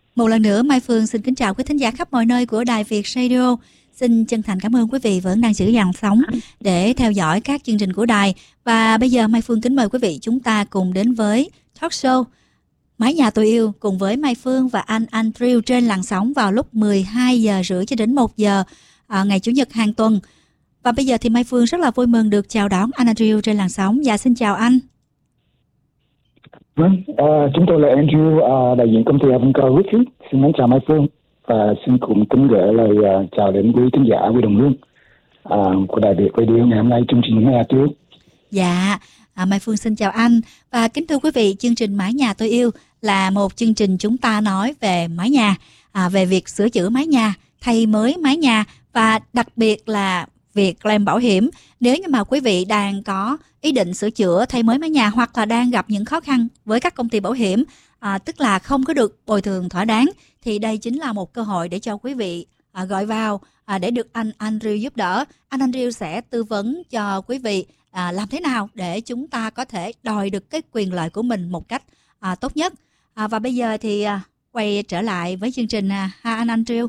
Một lần nữa, Mai Phương xin kính chào quý thính giả khắp mọi nơi của Đài Việt Radio. Xin chân thành cảm ơn quý vị vẫn đang giữ dàn sóng để theo dõi các chương trình của đài. Và bây giờ Mai Phương kính mời quý vị chúng ta cùng đến với talk show Mái nhà tôi yêu cùng với Mai Phương và anh Andrew trên làn sóng vào lúc 12 giờ rưỡi cho đến 1 giờ ngày Chủ nhật hàng tuần. Và bây giờ thì Mai Phương rất là vui mừng được chào đón anh Andrew trên làn sóng. Dạ xin chào anh. Vâng, chúng tôi là Andrew, đại diện công ty Avanco Wicked. Xin mến chào Mai Phương và xin cùng kính gửi lời chào đến quý khán giả, quý đồng hương của Đài Việt Radio ngày hôm nay chương trình Mái Nhà Tôi Yêu. Dạ, Mai Phương xin chào anh. Và kính thưa quý vị, chương trình Mái Nhà Tôi Yêu là một chương trình chúng ta nói về mái nhà, về việc sửa chữa mái nhà, thay mới mái nhà và đặc biệt là việc claim bảo hiểm. Nếu như mà quý vị đang có ý định sửa chữa thay mới mái nhà hoặc là đang gặp những khó khăn với các công ty bảo hiểm, tức là không có được bồi thường thỏa đáng, thì đây chính là một cơ hội để cho quý vị gọi vào để được anh Andrew giúp đỡ. Anh Andrew sẽ tư vấn cho quý vị làm thế nào để chúng ta có thể đòi được cái quyền lợi của mình một cách tốt nhất. Và bây giờ thì quay trở lại với chương trình anh Andrew.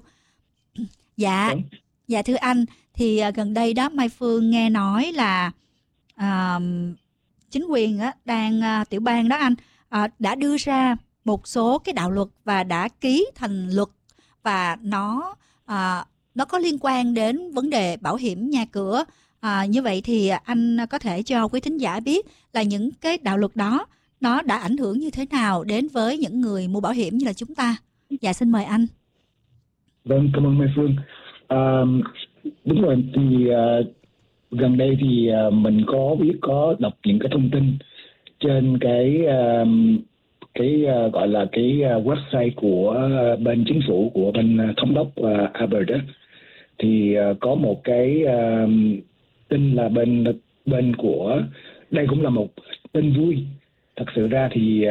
Dạ thưa anh, thì gần đây đó Mai Phương nghe nói là chính quyền tiểu bang đó anh đã đưa ra một số cái đạo luật và đã ký thành luật, và nó có liên quan đến vấn đề bảo hiểm nhà cửa. Như vậy thì anh có thể cho quý thính giả biết là những cái đạo luật đó nó đã ảnh hưởng như thế nào đến với những người mua bảo hiểm như là chúng ta. Dạ xin mời anh. Vâng, cảm ơn Mai Phương. Đúng rồi, thì gần đây thì mình có đọc những cái thông tin trên cái gọi là cái website của bên chính phủ, của bên thống đốc Albert đó. Thì có một cái tin là bên của, đây cũng là một tin vui. Thật sự ra thì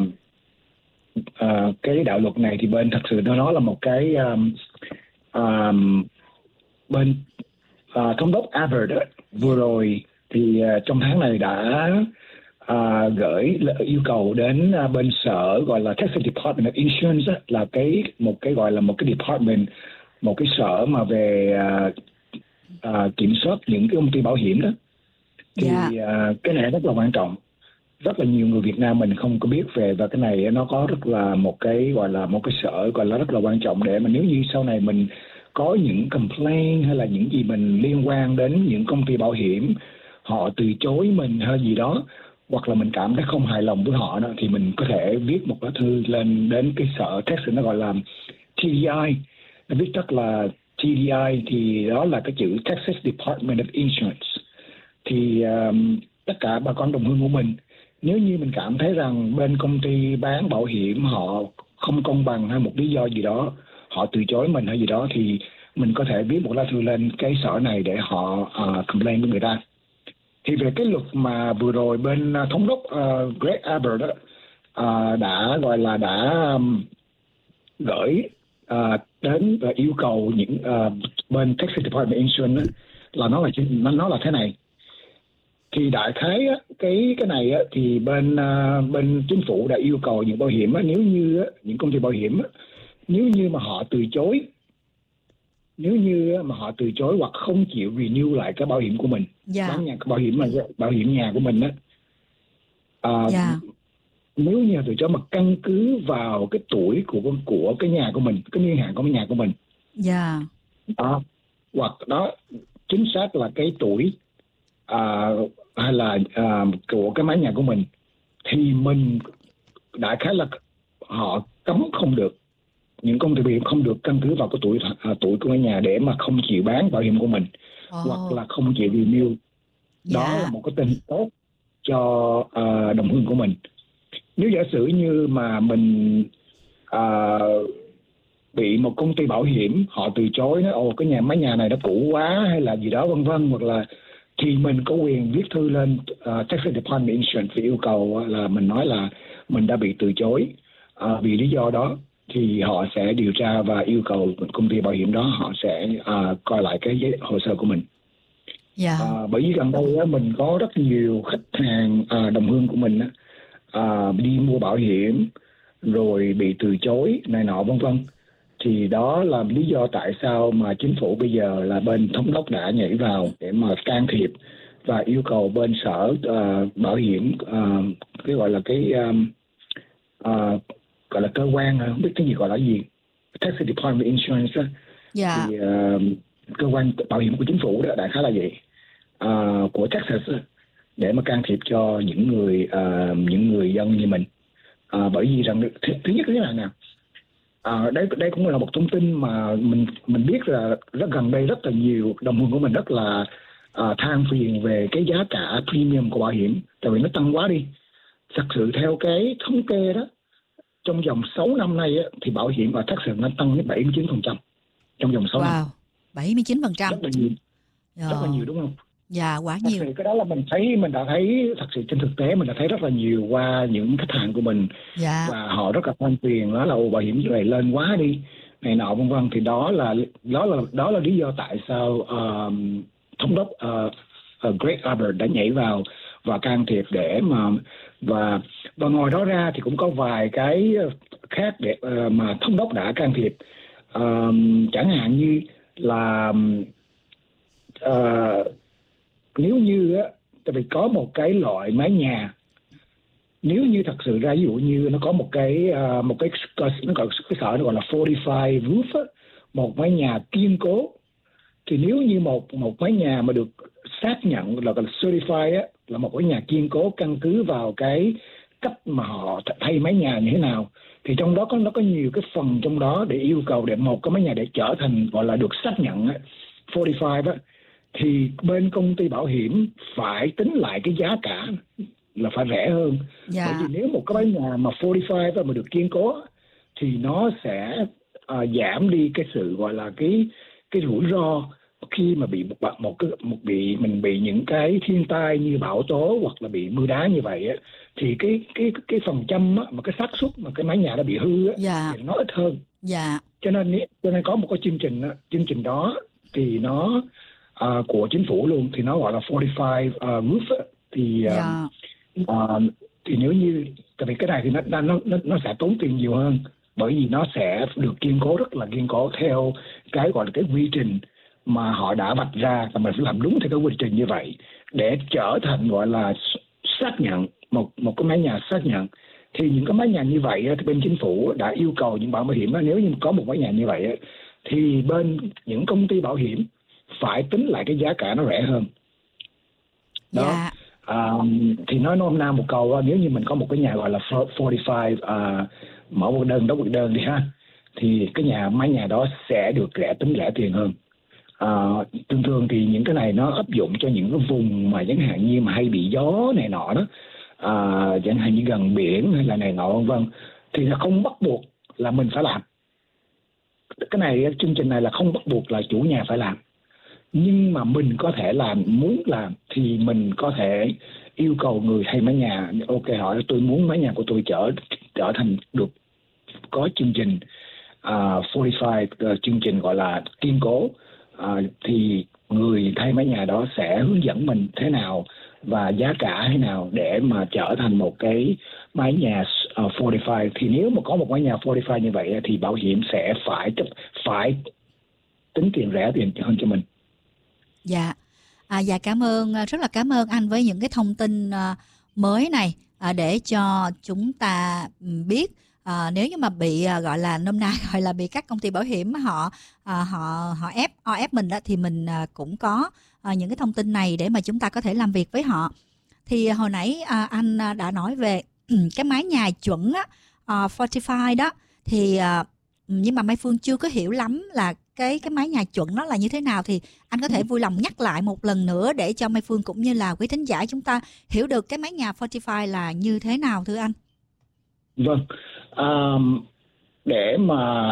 cái đạo luật này thì thật sự nó là một cái bên thống đốc Albert đó, vừa rồi thì trong tháng này đã gửi yêu cầu đến bên sở gọi là Texas Department of Insurance đó, là một cái department, một cái sở mà về kiểm soát những cái công ty bảo hiểm đó. Thì cái này rất là quan trọng. Rất là nhiều người Việt Nam mình không có biết về, và cái này nó có rất là một cái sở gọi là rất là quan trọng, để mà nếu như sau này mình có những complaint hay là những gì mình liên quan đến những công ty bảo hiểm, họ từ chối mình hay gì đó, hoặc là mình cảm thấy không hài lòng với họ đó, thì mình có thể viết một lá thư lên đến cái sở Texas, nó gọi là TDI, nó viết tắt là TDI, thì đó là cái chữ Texas Department of Insurance. Thì tất cả bà con đồng hương của mình, nếu như mình cảm thấy rằng bên công ty bán bảo hiểm họ không công bằng hay một lý do gì đó, họ từ chối mình hay gì đó, thì mình có thể viết một lá thư lên cái sở này để họ complain với người ta. Thì về cái luật mà vừa rồi bên thống đốc Greg Abbott đó đã gửi đến và yêu cầu những bên Texas Department of Insurance đó, là nó là thế này. Thì đại khái cái này thì bên chính phủ đã yêu cầu những bảo hiểm nếu như những công ty bảo hiểm nếu như mà họ từ chối hoặc không chịu renew lại cái bảo hiểm của mình, bảo hiểm nhà của mình đó, nếu như từ chối mà căn cứ vào cái tuổi của cái nhà của mình, cái niên hạn của cái nhà của mình, hoặc đó chính xác là cái tuổi hay là của cái mái nhà của mình, thì mình đại khái là họ cấm không được, những công ty bảo hiểm không được căn cứ vào cái tuổi của mái nhà để mà không chịu bán bảo hiểm của mình, hoặc là không chịu renew. Đó là một cái tin tốt cho đồng hương của mình. Nếu giả sử như mà mình bị một công ty bảo hiểm họ từ chối, nói cái mái nhà này nó cũ quá hay là gì đó vân vân, hoặc là, thì mình có quyền viết thư lên Texas Department of Insurance và yêu cầu là mình nói là mình đã bị từ chối vì lý do đó, thì họ sẽ điều tra và yêu cầu công ty bảo hiểm đó họ sẽ coi lại cái hồ sơ của mình. Bởi vì gần đây mình có rất nhiều khách hàng đồng hương của mình đi mua bảo hiểm rồi bị từ chối này nọ vân vân. Thì đó là lý do tại sao mà chính phủ bây giờ là bên thống đốc đã nhảy vào để mà can thiệp và yêu cầu bên sở bảo hiểm, cái gọi là cái gọi là cơ quan, không biết cái gì gọi là gì, Texas Department of Insurance đó. Dạ. Thì cơ quan bảo hiểm của chính phủ đó, đại khái là vậy, của Texas đó, để mà can thiệp cho những người dân như mình. Bởi vì rằng thứ nhất là nè, đây cũng là một thông tin mà mình biết là rất gần đây rất là nhiều đồng hương của mình rất là than phiền về cái giá cả premium của bảo hiểm, tại vì nó tăng quá đi. Thật sự theo cái thống kê đó, trong vòng 6 năm nay á, thì bảo hiểm ở Texas nó tăng đến 79% trong vòng 6 năm. Wow, 79%. Rất là nhiều. Rất là nhiều đúng không? Dạ, quá nhiều. Thật sự cái đó là mình đã thấy thật sự trên thực tế mình đã thấy rất là nhiều qua những khách hàng của mình. Dạ. Và họ rất là than phiền đó là bảo hiểm này lên quá đi này nọ vân vân. Thì đó là lý do tại sao thống đốc Greg Abbott đã nhảy vào và can thiệp để mà và ngoài đó ra thì cũng có vài cái khác để mà thống đốc đã can thiệp, chẳng hạn như là nếu như á, tại vì có một cái loại mái nhà, nếu như thật sự ra ví dụ như nó có một cái nó gọi cái sở nó gọi là fortified roof á, một mái nhà kiên cố, thì nếu như một mái nhà mà được xác nhận là certified á, là một cái nhà kiên cố căn cứ vào cái cách mà họ thay mái nhà như thế nào, thì trong đó nó có nhiều cái phần trong đó để yêu cầu để một cái mái nhà để trở thành gọi là được xác nhận á, fortified á, thì bên công ty bảo hiểm phải tính lại cái giá cả là phải rẻ hơn. Dạ. Bởi vì nếu một cái mái nhà mà fortified mà được kiên cố thì nó sẽ giảm đi cái sự gọi là cái rủi ro khi mà mình bị những cái thiên tai như bão tố hoặc là bị mưa đá như vậy á, thì cái phần trăm á, mà cái xác suất mà cái mái nhà đã bị hư á, dạ, thì nó ít hơn. Dạ. Cho nên có một cái chương trình đó thì nó của chính phủ luôn, thì nó gọi là fortified roof á, thì thì nếu như tại vì cái này thì nó sẽ tốn tiền nhiều hơn, bởi vì nó sẽ được kiên cố rất là kiên cố theo cái gọi là cái quy trình mà họ đã vạch ra, và mình phải làm đúng theo cái quy trình như vậy để trở thành gọi là xác nhận một cái mái nhà xác nhận. Thì những cái mái nhà như vậy thì bên chính phủ đã yêu cầu những bảo hiểm nếu như có một mái nhà như vậy thì bên những công ty bảo hiểm phải tính lại cái giá cả nó rẻ hơn. Đó. Dạ. Thì nói nôm na một câu, nếu như mình có một cái nhà gọi là fortified, mở một đơn đóng một đơn đi ha, thì cái mái nhà đó sẽ được tính rẻ tiền hơn. Thường thì những cái này nó áp dụng cho những cái vùng mà chẳng hạn như mà hay bị gió này nọ đó, chẳng hạn như gần biển hay là này nọ vân vân, thì nó không bắt buộc là mình phải làm. Cái này chương trình này là không bắt buộc là chủ nhà phải làm, nhưng mà mình có thể làm, muốn làm thì mình có thể yêu cầu người thay mái nhà, ok hỏi tôi muốn mái nhà của tôi trở thành được có chương trình fortified, chương trình gọi là kiên cố, thì người thay mái nhà đó sẽ hướng dẫn mình thế nào và giá cả thế nào để mà trở thành một cái mái nhà fortified. Thì nếu mà có một mái nhà fortified như vậy thì bảo hiểm sẽ phải tính tiền rẻ tiền hơn cho mình. Dạ. Dạ, rất là cảm ơn anh với những cái thông tin mới này, để cho chúng ta biết nếu như mà bị gọi là nôm na gọi là bị các công ty bảo hiểm họ ép mình đó, thì mình cũng có những cái thông tin này để mà chúng ta có thể làm việc với họ. Thì hồi nãy anh đã nói về cái mái nhà chuẩn fortified đó, thì nhưng mà Mai Phương chưa có hiểu lắm là cái mái nhà chuẩn nó là như thế nào, thì anh có thể vui lòng nhắc lại một lần nữa để cho Mai Phương cũng như là quý thính giả chúng ta hiểu được cái mái nhà fortified là như thế nào thưa anh? Vâng, để mà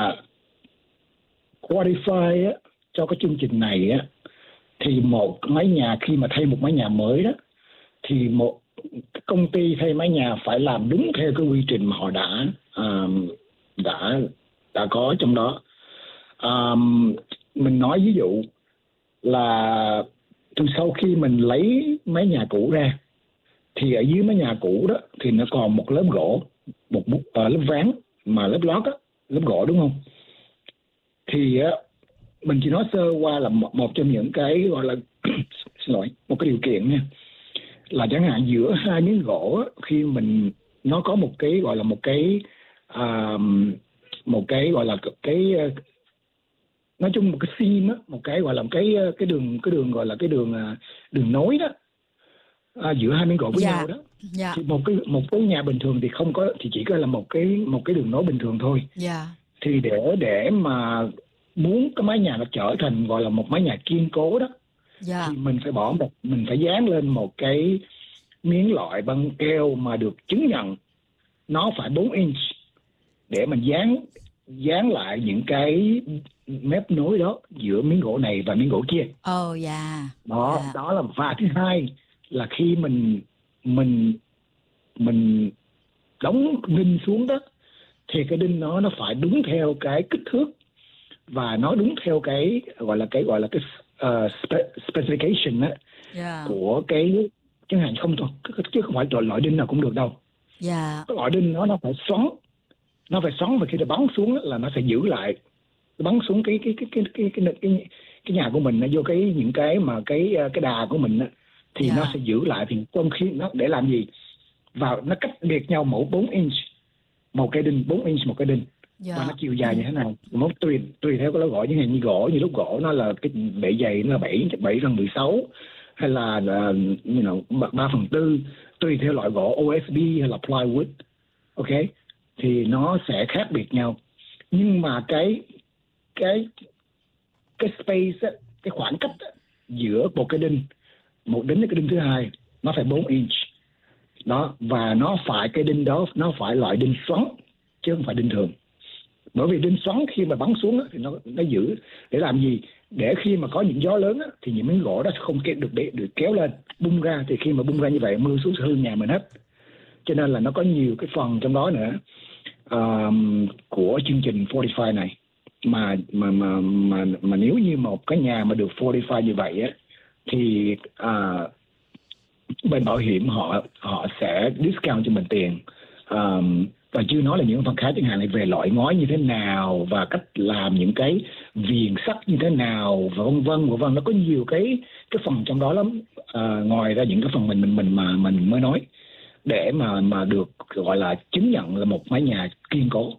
qualify cho cái chương trình này thì một mái nhà, khi mà thay một mái nhà mới đó, thì một công ty thay mái nhà phải làm đúng theo cái quy trình mà họ đã có trong đó. Mình nói ví dụ là từ sau khi mình lấy mái nhà cũ ra, thì ở dưới mái nhà cũ đó thì nó còn một lớp gỗ, một bức lớp ván mà lớp lót á, lớp gỗ đúng không? Thì mình chỉ nói sơ qua là một trong những cái gọi là xin lỗi, một cái điều kiện nha, là chẳng hạn giữa hai miếng gỗ á, khi mình nó có một cái gọi là một cái gọi là cái nói chung một cái seam á, một cái gọi là cái đường gọi là cái đường nối đó, giữa hai miếng gỗ với nhau đó. Thì một cái nhà bình thường thì không có, thì chỉ có là một cái đường nối bình thường thôi. Thì để mà muốn cái mái nhà nó trở thành gọi là một mái nhà kiên cố đó, thì mình phải dán lên một cái miếng loại băng keo mà được chứng nhận nó phải 4 inch để mình dán lại những cái mép nối đó giữa miếng gỗ này và miếng gỗ kia. Đó là. Và thứ hai là khi mình đóng đinh xuống đó, thì cái đinh nó phải đúng theo cái kích thước và nó đúng theo cái gọi là cái specification á, của cái, chẳng hạn không thôi, chứ không phải loại đinh nào cũng được đâu. Cái loại đinh nó phải xoắn, và khi nó bắn xuống là nó sẽ giữ lại, bắn xuống cái nhà của mình, nó vô những cái mà cái đà của mình á, thì nó sẽ giữ lại. Thì trong khi nó để làm gì, và nó cách biệt nhau mỗi 4 inch một cái đinh, 4 inch một cái đinh. Và nó chiều dài như thế nào, nó tùy theo cái lớp gỗ. Như lúc gỗ nó là cái bề dày nó là 7/16 hay là 3/4, tùy theo loại gỗ OSB hay là plywood, ok, thì nó sẽ khác biệt nhau. Nhưng mà cái space á, cái khoảng cách á, giữa một đinh với cái đinh thứ hai nó phải 4 inch đó, và cái đinh đó nó phải loại đinh xoắn chứ không phải đinh thường. Bởi vì đinh xoắn khi mà bắn xuống á, thì nó giữ để làm gì, để khi mà có những gió lớn á, thì những miếng gỗ đó không được kéo lên, bung ra. Thì khi mà bung ra như vậy, mưa xuống sẽ hư nhà mình hết. Cho nên là nó có nhiều cái phần trong đó nữa của chương trình Fortify này, mà nếu như một cái nhà mà được Fortify như vậy á, thì bên bảo hiểm họ sẽ discount cho mình tiền, và chưa nói là những phần khác, chẳng hạn là về loại ngói như thế nào và cách làm những cái viền sắt như thế nào và vân vân. Nó có nhiều cái phần trong đó lắm, ngoài ra những cái phần mình mới nói, để mà được gọi là chứng nhận là một mái nhà kiên cố.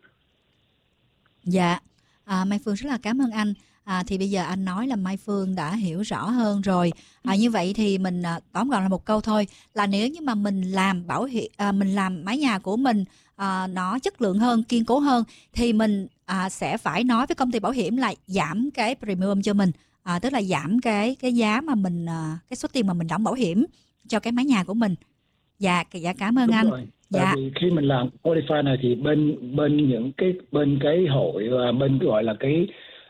Mai Phương rất là cảm ơn anh. Thì bây giờ anh nói là Mai Phương đã hiểu rõ hơn rồi. Như vậy thì mình tóm gọn là một câu thôi, là nếu như mà mình làm mình làm mái nhà của mình nó chất lượng hơn, kiên cố hơn, thì mình sẽ phải nói với công ty bảo hiểm là giảm cái premium cho mình, tức là giảm cái giá mà mình cái số tiền mà mình đóng bảo hiểm cho cái mái nhà của mình. Dạ cảm ơn anh. Rồi. Tại vì khi mình làm Fortify này thì bên cái hội, bên cái gọi là cái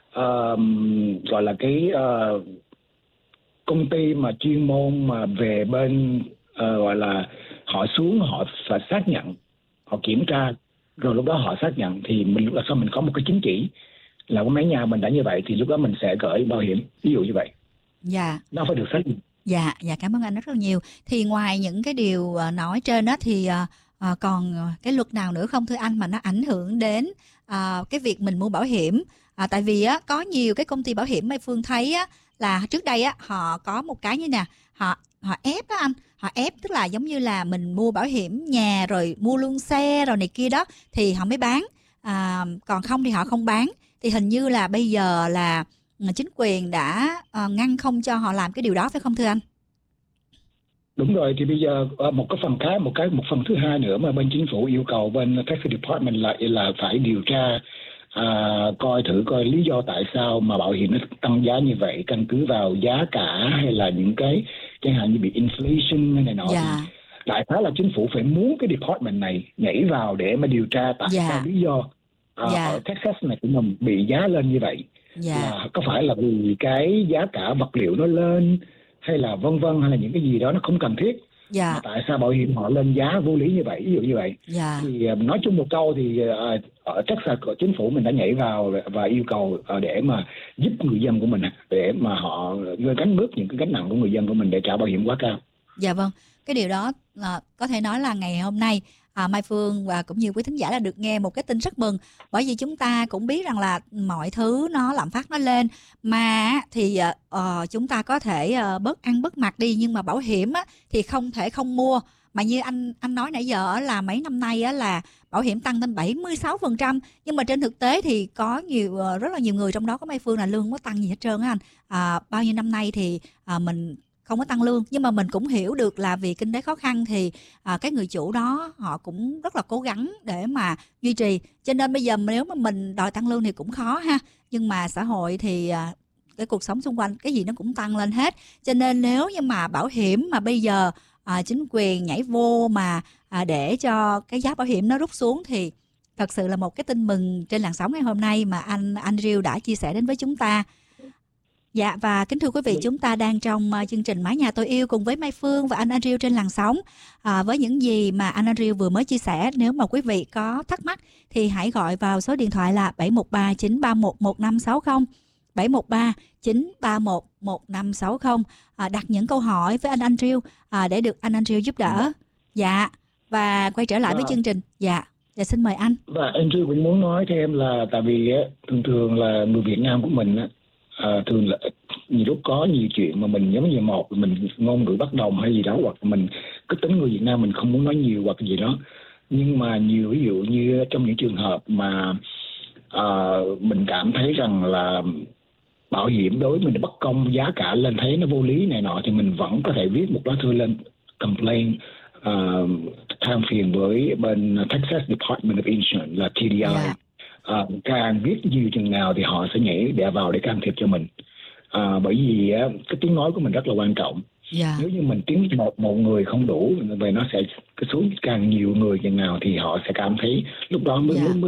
công ty mà chuyên môn mà về bên gọi là họ xuống, họ phải xác nhận, họ kiểm tra, rồi lúc đó họ xác nhận thì lúc đó sau mình có một cái chứng chỉ là cái mái nhà mình đã như vậy, thì lúc đó mình sẽ gửi bảo hiểm, ví dụ như vậy. Nó phải được xác nhận. Dạ cảm ơn anh rất là nhiều. Thì ngoài những cái điều nói trên đó thì còn cái luật nào nữa không thưa anh mà nó ảnh hưởng đến cái việc mình mua bảo hiểm? Tại vì có nhiều cái công ty bảo hiểm Mai Phương thấy là trước đây họ có một cái như nè, họ ép đó anh, họ ép tức là giống như là mình mua bảo hiểm nhà rồi mua luôn xe rồi này kia đó thì họ mới bán, còn không thì họ không bán. Thì hình như là bây giờ là chính quyền đã ngăn không cho họ làm cái điều đó, phải không thưa anh? Đúng rồi, thì bây giờ một cái phần khác, một phần thứ hai nữa mà bên chính phủ yêu cầu bên Tax Department là phải điều tra, coi lý do tại sao mà bảo hiểm nó tăng giá như vậy, căn cứ vào giá cả hay là những cái chẳng hạn như bị inflation này nọ. Đại khái là chính phủ phải muốn cái department này nhảy vào để mà điều tra tại sao lý do ở Texas này của mình bị giá lên như vậy. Là có phải là vì cái giá cả vật liệu nó lên hay là vân vân, hay là những cái gì đó nó không cần thiết, mà tại sao bảo hiểm họ lên giá vô lý như vậy, ví dụ như vậy. Thì nói chung một câu thì ở Texas chính phủ mình đã nhảy vào và yêu cầu để mà giúp người dân của mình, để mà họ gánh bớt những cái gánh nặng của người dân của mình để trả bảo hiểm quá cao. Dạ vâng, cái điều đó là có thể nói là ngày hôm nay Mai Phương và cũng như quý thính giả là được nghe một cái tin rất mừng, bởi vì chúng ta cũng biết rằng là mọi thứ nó lạm phát nó lên mà thì chúng ta có thể bớt ăn bớt mặc đi, nhưng mà bảo hiểm á, thì không thể không mua. Mà như anh nói nãy giờ là mấy năm nay á, là bảo hiểm tăng lên 76%, nhưng mà trên thực tế thì có rất là nhiều người, trong đó có Mai Phương, là lương không có tăng gì hết trơn á anh. Bao nhiêu năm nay thì mình không có tăng lương, nhưng mà mình cũng hiểu được là vì kinh tế khó khăn thì cái người chủ đó họ cũng rất là cố gắng để mà duy trì, cho nên bây giờ nếu mà mình đòi tăng lương thì cũng khó ha. Nhưng mà xã hội thì cái cuộc sống xung quanh cái gì nó cũng tăng lên hết, cho nên nếu như mà bảo hiểm mà bây giờ chính quyền nhảy vô mà để cho cái giá bảo hiểm nó rút xuống thì thật sự là một cái tin mừng trên làn sóng ngày hôm nay mà anh Andrew đã chia sẻ đến với chúng ta. Dạ, và kính thưa quý vị, chúng ta đang trong chương trình Mái Nhà Tôi Yêu cùng với Mai Phương và anh Andrew trên làn sóng. Với những gì mà anh Andrew vừa mới chia sẻ, nếu mà quý vị có thắc mắc thì hãy gọi vào số điện thoại là 713 931 1560, 713 931 1560, đặt những câu hỏi với anh Andrew để được anh Andrew giúp đỡ. Dạ, và quay trở lại với chương trình. Dạ, xin mời anh. Và Andrew cũng muốn nói thêm là tại vì thường là người Việt Nam của mình thường là nhiều lúc có nhiều chuyện mà mình giống như mình ngôn ngữ bất đồng hay gì đó, hoặc mình cái tính người Việt Nam mình không muốn nói nhiều hoặc gì đó. Nhưng mà nhiều ví dụ như trong những trường hợp mà mình cảm thấy rằng là bảo hiểm đối với mình bất công, giá cả lên thấy nó vô lý này nọ, thì mình vẫn có thể viết một lá thư lên complain than phiền với bên Texas Department of Insurance là TDI. Càng viết nhiều chừng nào thì họ sẽ nhảy vào để can thiệp cho mình, bởi vì cái tiếng nói của mình rất là quan trọng. Nếu như mình tiếng một người không đủ, về nó sẽ cái số càng nhiều người chừng nào thì họ sẽ cảm thấy lúc đó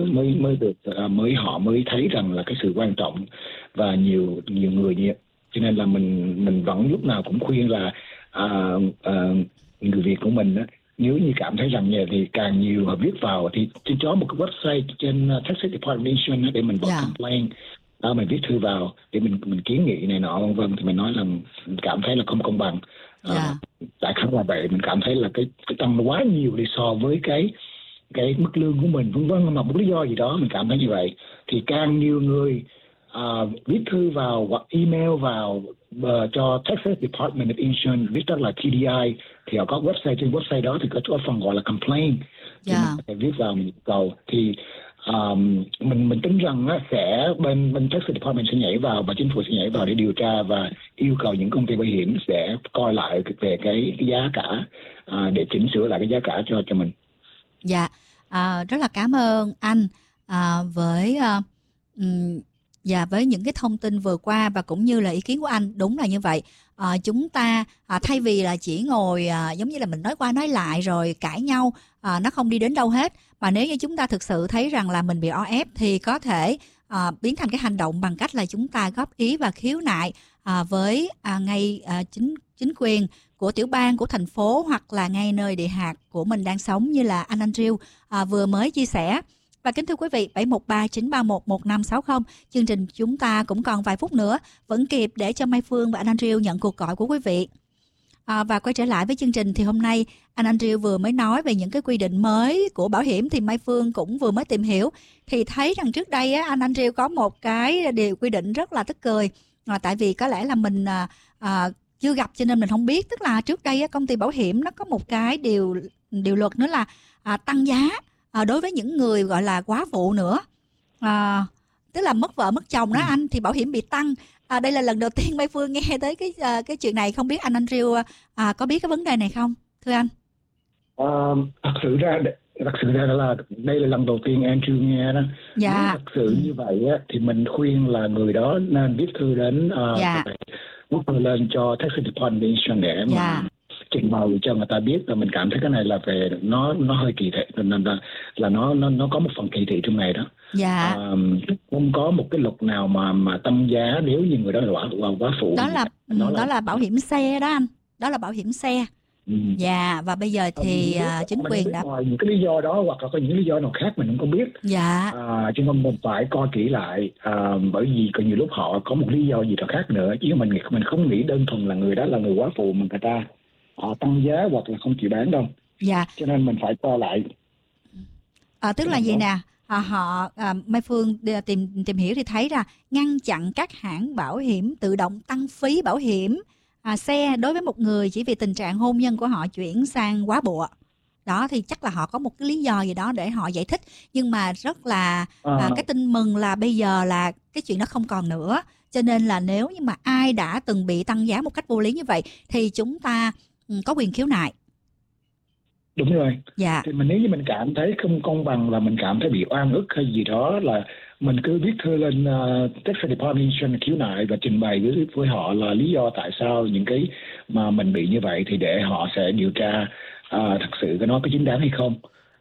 họ mới thấy rằng là cái sự quan trọng và nhiều người như vậy. Cho nên là mình vẫn lúc nào cũng khuyên là người Việt của mình á, nếu như cảm thấy rằng như thì càng nhiều họ viết vào thì có một cái website trên Texas Department of Insurance để mình complain, mình viết thư vào để mình kiến nghị này nọ vân vân, thì mình nói là mình cảm thấy là không công bằng. Tại khái là vậy, mình cảm thấy là cái tăng quá nhiều đi so với cái mức lương của mình vân vân, mà một lý do gì đó mình cảm thấy như vậy, thì càng nhiều người viết thư vào hoặc email vào cho Texas Department of Insurance, viết tắt là TDI, thì họ có website, trên website đó thì có phần gọi là complain, thì mình phải viết vào mình cầu thì mình tính rằng sẽ bên Texas Department sẽ nhảy vào và chính phủ sẽ nhảy vào để điều tra và yêu cầu những công ty bảo hiểm sẽ coi lại về cái giá cả, để chỉnh sửa lại cái giá cả cho mình. Dạ, rất là cảm ơn anh với những cái thông tin vừa qua và cũng như là ý kiến của anh. Đúng là như vậy. Chúng ta thay vì là chỉ ngồi giống như là mình nói qua nói lại rồi cãi nhau, nó không đi đến đâu hết, mà nếu như chúng ta thực sự thấy rằng là mình bị o ép thì có thể biến thành cái hành động bằng cách là chúng ta góp ý và khiếu nại với ngay chính quyền của tiểu bang, của thành phố, hoặc là ngay nơi địa hạt của mình đang sống, như là anh Andrew vừa mới chia sẻ. Và kính thưa quý vị, 713 931 1560, chương trình chúng ta cũng còn vài phút nữa, vẫn kịp để cho Mai Phương và anh Andrew nhận cuộc gọi của quý vị. Và quay trở lại với chương trình thì hôm nay anh Andrew vừa mới nói về những cái quy định mới của bảo hiểm, thì Mai Phương cũng vừa mới tìm hiểu thì thấy rằng trước đây anh Andrew có một cái điều quy định rất là tức cười, tại vì có lẽ là mình chưa gặp cho nên mình không biết. Tức là trước đây công ty bảo hiểm nó có một cái điều luật nữa là tăng giá đối với những người gọi là quá phụ nữa, tức là mất vợ mất chồng đó anh, thì bảo hiểm bị tăng. Đây là lần đầu tiên Mai Phương nghe tới cái chuyện này, không biết anh Andrew có biết cái vấn đề này không, thưa anh? Thật sự ra là đây là lần đầu tiên Andrew nghe đó. Nếu thật sự như vậy thì mình khuyên là người đó nên viết thư đến viết thư lên cho Texas Department of Insurance để mà trình bày cho người ta biết là mình cảm thấy cái này là về nó hơi kỳ thị, nên là nó có một phần kỳ thị trong này đó. Không có một cái luật nào mà tăng giá nếu như người đó là quá phụ. Đó là bảo hiểm xe đó anh, đó là bảo hiểm xe. Và bây giờ thì chính quyền đã những cái lý do đó, hoặc là có những lý do nào khác mình không có biết. Cho nên mình phải coi kỹ lại, bởi vì có nhiều lúc họ có một lý do gì đó khác nữa, chứ mình không nghĩ đơn thuần là người đó là người quá phụ mà người ta tăng giá hoặc là không chịu bán đâu. Cho nên mình phải coi lại Tức là gì nè, Mai Phương tìm hiểu thì thấy ra ngăn chặn các hãng bảo hiểm tự động tăng phí bảo hiểm xe đối với một người chỉ vì tình trạng hôn nhân của họ chuyển sang góa bụa. Đó thì chắc là họ có một cái lý do gì đó để họ giải thích, nhưng mà rất là cái tin mừng là bây giờ là cái chuyện đó không còn nữa. Cho nên là nếu như mà ai đã từng bị tăng giá một cách vô lý như vậy thì chúng ta có quyền khiếu nại. Đúng rồi. Dạ. Thì nếu như mình cảm thấy không công bằng, là mình cảm thấy bị oan ức hay gì đó, là mình cứ viết thư lên Texas Department of Insurance khiếu nại và trình bày với họ là lý do tại sao những cái mà mình bị như vậy, thì để họ sẽ điều tra thật sự cái nó có chính đáng hay không.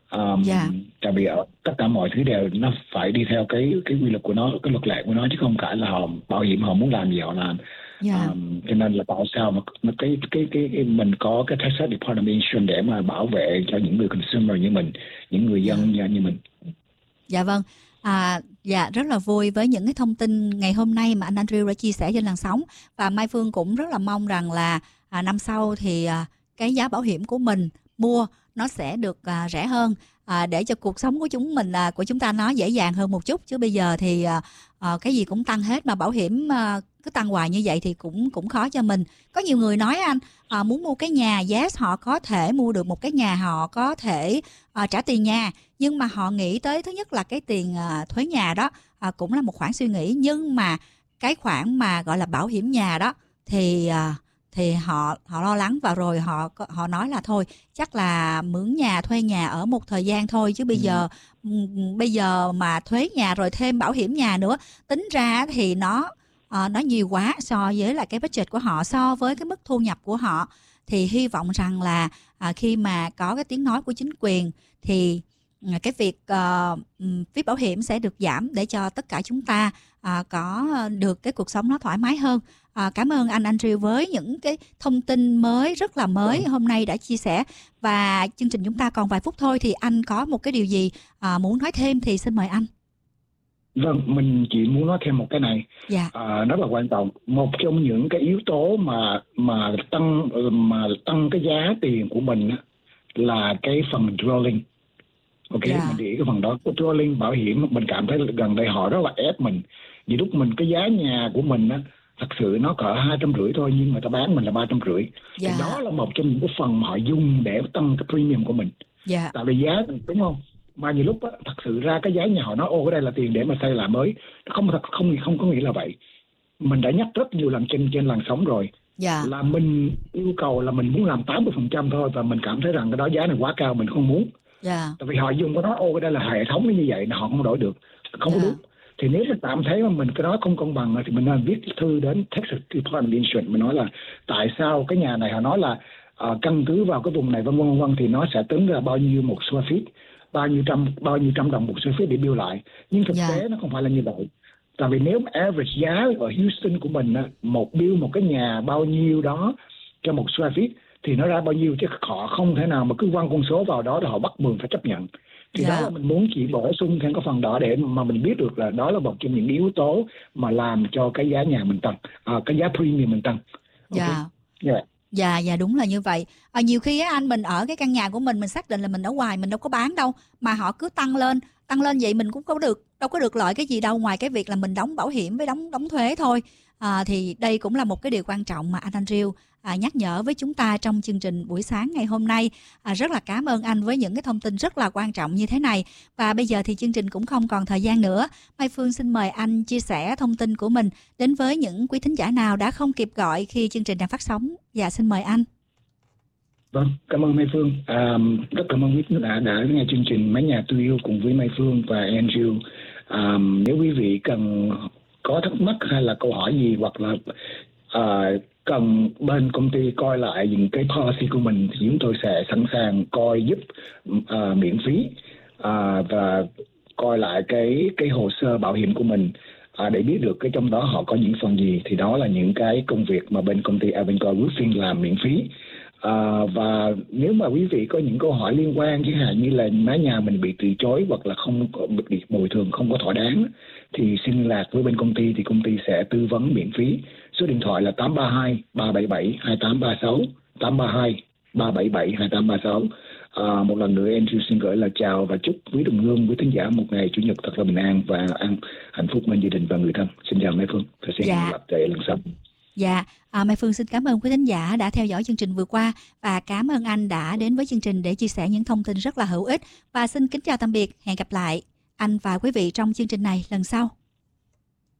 Tại vì tất cả mọi thứ đều nó phải đi theo cái quy luật của nó, cái luật lệ của nó, chứ không phải là họ bảo hiểm họ muốn làm gì họ làm. Cho nên là tại sao mà cái mình có cái Texas Department of Insurance để mà bảo vệ cho những người consumer như mình, những người dân như mình. Dạ vâng. Dạ, rất là vui với những cái thông tin ngày hôm nay mà anh Andrew đã chia sẻ trên làn sóng, và Mai Phương cũng rất là mong rằng là năm sau thì cái giá bảo hiểm của mình mua nó sẽ được rẻ hơn, để cho cuộc sống của chúng ta nó dễ dàng hơn một chút. Chứ bây giờ thì cái gì cũng tăng hết, mà bảo hiểm cứ tăng hoài như vậy thì cũng khó cho mình. Có nhiều người nói anh muốn mua cái nhà, yes, họ có thể mua được một cái nhà, họ có thể trả tiền nhà, nhưng mà họ nghĩ tới thứ nhất là cái tiền thuế nhà đó cũng là một khoản suy nghĩ, nhưng mà cái khoản mà gọi là bảo hiểm nhà đó thì họ lo lắng, và rồi họ nói là thôi chắc là mướn nhà, thuê nhà ở một thời gian thôi, chứ bây giờ mà thuế nhà rồi thêm bảo hiểm nhà nữa, tính ra thì nó nhiều quá so với là cái budget của họ, so với cái mức thu nhập của họ. Thì hy vọng rằng là khi mà có cái tiếng nói của chính quyền thì cái việc phí bảo hiểm sẽ được giảm để cho tất cả chúng ta có được cái cuộc sống nó thoải mái hơn. Cảm ơn anh Andrew với những cái thông tin mới, rất là mới hôm nay đã chia sẻ. Và chương trình chúng ta còn vài phút thôi, thì anh có một cái điều gì muốn nói thêm thì xin mời anh. Vâng, mình chỉ muốn nói thêm một cái này. Rất là quan trọng. Một trong những cái yếu tố mà tăng cái giá tiền của mình là cái phần dwelling. Mình để ý cái phần đó, cái dwelling bảo hiểm, mình cảm thấy gần đây họ rất là ép mình. Vì lúc mình cái giá nhà của mình thật sự nó cỡ 250 thôi, nhưng người ta bán mình là 350. Thì đó là một trong những cái phần mà họ dùng để tăng cái premium của mình. Tại vì giá, đúng không? Mà nhiều lúc thật sự ra cái giá nhà họ nói cái đây là tiền để mà xây lại mới, không có nghĩa là vậy. Mình đã nhắc rất nhiều lần trên làn sóng rồi, là mình yêu cầu là mình muốn làm 80% thôi, và mình cảm thấy rằng cái đó giá này quá cao, mình không muốn. Tại vì họ dùng cái đó cái đây là hệ thống như vậy, họ không đổi được, không có đúng. Thì nếu mình cảm thấy mà mình cái đó không công bằng thì mình nên viết thư đến Texas Department of Insurance, mình nói là tại sao cái nhà này, họ nói là căn cứ vào cái vùng này vân vân, thì nó sẽ tính ra bao nhiêu một square feet, bao nhiêu trăm đồng một square feet để bill lại. Nhưng thực tế nó không phải là như vậy. Tại vì nếu average giá ở Houston của mình một cái nhà bao nhiêu đó cho một square feet thì nó ra bao nhiêu, chứ họ không thể nào mà cứ quăng con số vào đó rồi họ bắt buộc phải chấp nhận. Thì đó là mình muốn chỉ bổ sung thêm cái phần đó để mà mình biết được là đó là một trong những yếu tố mà làm cho cái giá nhà mình tăng, cái giá premium mình tăng. Dạ, đúng là như vậy. Nhiều khi anh, mình ở cái căn nhà của mình xác định là mình ở ngoài, mình đâu có bán đâu, mà họ cứ tăng lên vậy, mình cũng đâu có được lợi cái gì đâu, ngoài cái việc là mình đóng bảo hiểm với đóng thuế thôi. Thì đây cũng là một cái điều quan trọng mà anh Andrew nhắc nhở với chúng ta trong chương trình buổi sáng ngày hôm nay. Rất là cảm ơn anh với những cái thông tin rất là quan trọng như thế này. Và bây giờ thì chương trình cũng không còn thời gian nữa. Mai Phương xin mời anh chia sẻ thông tin của mình đến với những quý thính giả nào đã không kịp gọi khi chương trình đang phát sóng. Dạ, xin mời anh. Vâng, cảm ơn Mai Phương. Rất cảm ơn quý thính giả đã nghe chương trình Mái Nhà Tôi Yêu cùng với Mai Phương và Andrew. Nếu quý vị cần có thắc mắc hay là câu hỏi gì, hoặc là cần bên công ty coi lại những cái policy của mình, thì chúng tôi sẽ sẵn sàng coi giúp miễn phí và coi lại cái hồ sơ bảo hiểm của mình để biết được cái trong đó họ có những phần gì. Thì đó là những cái công việc mà bên công ty Avencore Roofing làm miễn phí. Và nếu mà quý vị có những câu hỏi liên quan, chẳng hạn như là mái nhà mình bị từ chối hoặc là không bị bồi thường không có thỏa đáng, thì xin liên lạc với bên công ty, thì công ty sẽ tư vấn miễn phí. Số điện thoại là 832 377 2836, 832 377 2836. Một lần nữa Andrew xin gửi lời chào và chúc quý đồng hương, quý thính giả một ngày chủ nhật thật là bình an và hạnh phúc bên gia đình và người thân. Xin chào Mai Phương và xin gặp lại lần sau. Dạ, Mai Phương xin cảm ơn quý thính giả đã theo dõi chương trình vừa qua và cảm ơn anh đã đến với chương trình để chia sẻ những thông tin rất là hữu ích, và xin kính chào tạm biệt, hẹn gặp lại anh và quý vị trong chương trình này lần sau.